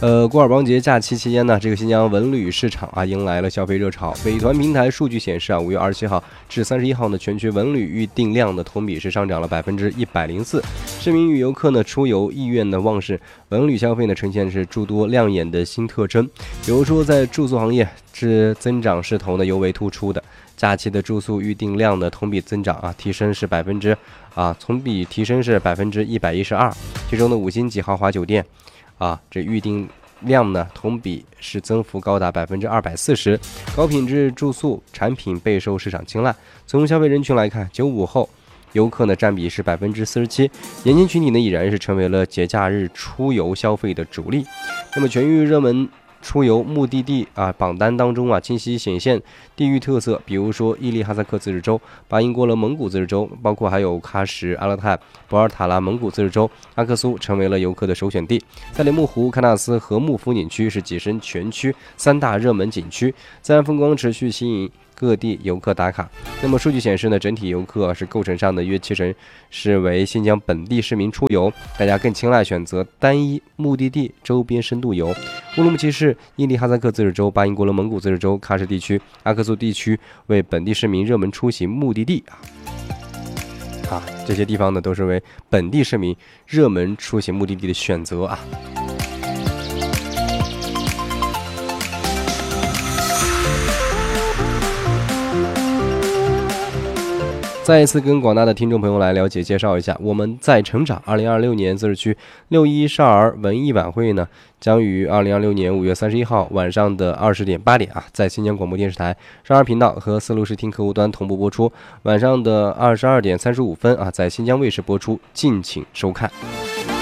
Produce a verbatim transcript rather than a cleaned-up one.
呃，古尔邦节假期期间呢，这个新疆文旅市场啊迎来了消费热潮。美团平台数据显示啊，五月二十七号至三十一号呢，全区文旅预订量的同比是上涨了百分之一百零四。市民与游客呢出游意愿的旺盛，文旅消费呢呈现是诸多亮眼的新特征。比如说，在住宿行业，这增长势头呢尤为突出的。假期的住宿预订量呢同比增长啊，提升是百分之啊，同比提升是百分之一百一十二。其中的五星级豪华酒店。啊，这预订量呢，同比是增幅高达百分之二百四十，高品质住宿产品备受市场青睐。从消费人群来看，九五后游客呢占比是百分之四十七，年轻群体呢已然是成为了节假日出游消费的主力。那么全域热门出游目的地啊榜单当中啊，清晰显现地域特色，比如说伊犁哈萨克自治州、巴音郭勒蒙古自治州，包括还有喀什、阿勒泰、博尔塔拉蒙古自治州，阿克苏成为了游客的首选地。在莲木湖、喀纳斯和木风景区是跻身全区三大热门景区，自然风光持续吸引各地游客打卡。那么数据显示呢，整体游客是构成上的约七成是为新疆本地市民出游，大家更青睐选择单一目的地周边深度游。乌鲁木齐市、伊犁哈萨克自治州、巴音郭勒蒙古自治州、喀什地区、阿克苏地区为本地市民热门出行目的地啊。啊，这些地方呢都是为本地市民热门出行目的地的选择啊。再一次跟广大的听众朋友来了解介绍一下，我们在成长二零二六年自治区六一少儿文艺晚会呢，将于二零二六年五月三十一号晚上的二十点八点啊，在新疆广播电视台少儿频道和丝路视听客户端同步播出，晚上的二十二点三十五分啊，在新疆卫视播出，敬请收看。